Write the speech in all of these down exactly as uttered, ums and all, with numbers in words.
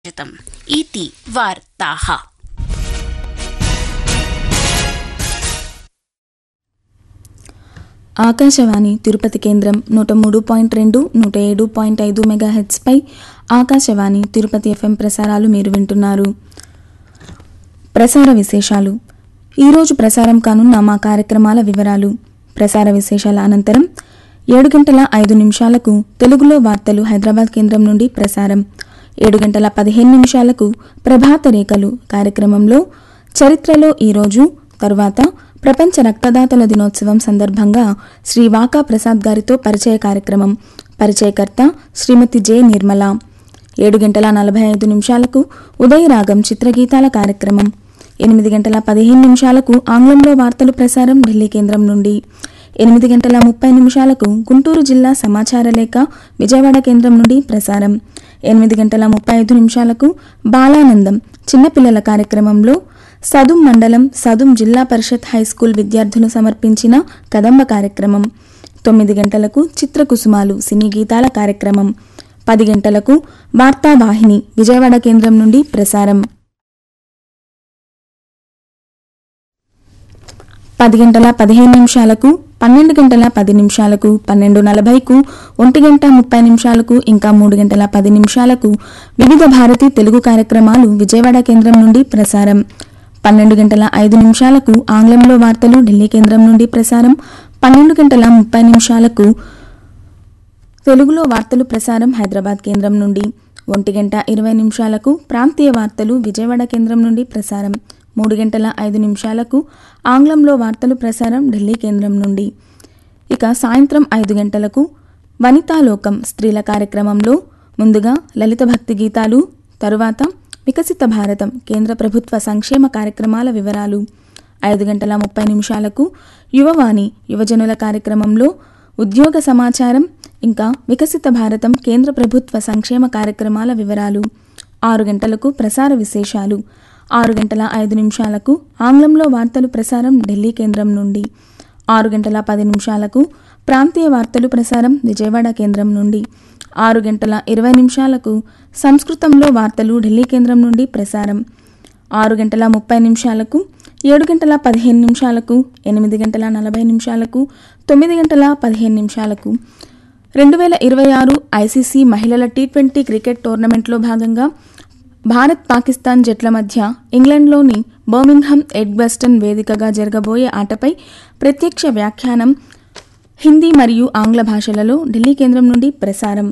इति वार्ताः। ఆకాశవాణి తిరుపతి కేంద్రం నూట మూడు పాయింట్ రెండు నూట ఏడు పాయింట్ ఐదు మెగాహెర్ట్జ్పై ఆకాశవాణి తిరుపతి ఎఫ్ఎం ప్రసారాలు మీరు వింటున్నారు. ప్రసార విశేషాలు. ఈరోజు ప్రసారం కానున్న మా కార్యక్రమాల వివరాలు. ప్రసార విశేషాల అనంతరం ఏడు గంటల ఐదు నిమిషాలకు తెలుగులో వార్తలు హైదరాబాద్ కేంద్రం నుండి ప్రసారం. ఏడు గంటల పదిహేను నిమిషాలకు ప్రభాత రేఖలు కార్యక్రమంలో చరిత్రలో ఈరోజు, తరువాత ప్రపంచ రక్తదాతల దినోత్సవం సందర్భంగా శ్రీ వాకా ప్రసాద్ గారితో పరిచయ కార్యక్రమం. పరిచయకర్త శ్రీమతి జె నిర్మల. ఏడు గంటల నలభై ఐదు నిమిషాలకు ఉదయరాగం చిత్రగీతాల కార్యక్రమం. ఎనిమిది గంటల పదిహేను నిమిషాలకు ఆంగ్లంలో వార్తలు ప్రసారం ఢిల్లీ కేంద్రం నుండి. ఎనిమిది గంటల ముప్పై నిమిషాలకు గుంటూరు జిల్లా సమాచార లేఖ విజయవాడ కేంద్రం నుండి ప్రసారం. ఎనిమిది గంటల ముప్పై ఐదు నిమిషాలకు బాలానందం చిన్నపిల్లల కార్యక్రమంలో సదుం మండలం సదుం జిల్లా పరిషత్ హైస్కూల్ విద్యార్థులు సమర్పించిన కదంబ కార్యక్రమం. తొమ్మిది గంటలకు చిత్రకుసుమాలు సినీ గీతాల కార్యక్రమం. పది గంటలకు వార్తావాహిని విజయవాడ కేంద్రం నుండి ప్రసారం. పది గంటల పదిహేను నిమిషాలకు, పన్నెండు గంటల పది నిమిషాలకు, పన్నెండు నలభైకు, ఒంటి గంట ముప్పై నిమిషాలకు, ఇంకా మూడు గంటల పది నిమిషాలకు వివిధ భారతి తెలుగు కార్యక్రమాలు విజయవాడ కేంద్రం నుండి ప్రసారం. పన్నెండు గంటల ఐదు నిమిషాలకు ఆంగ్లంలో వార్తలు ఢిల్లీ కేంద్రం నుండి ప్రసారం. పన్నెండు గంటల ముప్పై నిమిషాలకు తెలుగులో వార్తలు ప్రసారం హైదరాబాద్ కేంద్రం నుండి. ఒంటి గంట ఇరవై నిమిషాలకు ప్రాంతీయ వార్తలు విజయవాడ కేంద్రం నుండి ప్రసారం. మూడు గంటల ఐదు నిమిషాలకు ఆంగ్లంలో వార్తలు ప్రసారం ఢిల్లీ కేంద్రం నుండి. ఇక సాయంత్రం ఐదు గంటలకు వనితాలోకం స్త్రీల కార్యక్రమంలో ముందుగా లలిత భక్తి గీతాలు, తరువాత వికసిత భారతం కేంద్ర ప్రభుత్వ సంక్షేమ కార్యక్రమాల వివరాలు. ఐదు గంటల ముప్పై నిమిషాలకు యువవాణి యువజనుల కార్యక్రమంలో ఉద్యోగ సమాచారం, ఇంకా వికసిత భారతం కేంద్ర ప్రభుత్వ సంక్షేమ కార్యక్రమాల వివరాలు. ఆరు గంటలకు ప్రసార విశేషాలు. ఆరు గంటల ఐదు నిమిషాలకు ఆంగ్లంలో వార్తలు ప్రసారం ఢిల్లీ కేంద్రం నుండి. ఆరు గంటల పది నిమిషాలకు ప్రాంతీయ వార్తలు ప్రసారం విజయవాడ కేంద్రం నుండి. ఆరు గంటల ఇరవై నిమిషాలకు సంస్కృతంలో వార్తలు ఢిల్లీ కేంద్రం నుండి ప్రసారం. ఆరు గంటల ముప్పై నిమిషాలకు, ఏడు గంటల పదిహేను నిమిషాలకు, ఎనిమిది గంటల నలభై నిమిషాలకు, తొమ్మిది గంటల పదిహేను నిమిషాలకు రెండు వేల ఇరవై ఆరు ఐసీసీ మహిళల టీ ట్వంటీ క్రికెట్ టోర్నమెంట్లో భాగంగా భారత్ పాకిస్తాన్ జట్ల మధ్య ఇంగ్లాండ్లోని బర్మింగ్హామ్ ఎడ్గ్బస్టన్ వేదికగా జరగబోయే ఆటపై ప్రత్యక్ష వ్యాఖ్యానం హిందీ మరియు ఆంగ్ల భాషలలో ఢిల్లీ కేంద్రం నుండి ప్రసారం.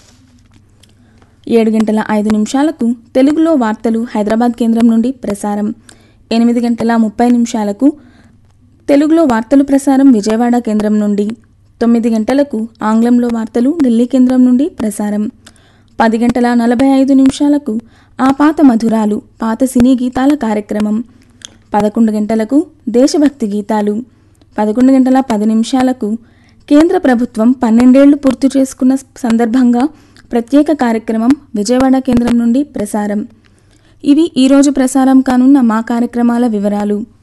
ఏడు గంటల ఐదు నిమిషాలకు తెలుగులో వార్తలు హైదరాబాద్ కేంద్రం నుండి ప్రసారం. ఎనిమిది గంటల ముప్పై నిమిషాలకు తెలుగులో వార్తలు ప్రసారం విజయవాడ కేంద్రం నుండి. తొమ్మిది గంటలకు ఆంగ్లంలో వార్తలు ఢిల్లీ కేంద్రం నుండి ప్రసారం. పది గంటల నలభై ఐదు నిమిషాలకు ఆ పాత మధురాలు పాత సినీ గీతాల కార్యక్రమం. పదకొండు గంటలకు దేశభక్తి గీతాలు. పదకొండు గంటల పది నిమిషాలకు కేంద్ర ప్రభుత్వం పన్నెండేళ్లు పూర్తి చేసుకున్న సందర్భంగా ప్రత్యేక కార్యక్రమం విజయవాడ కేంద్రం నుండి ప్రసారం. ఇవి ఈరోజు ప్రసారం కానున్న మా కార్యక్రమాల వివరాలు.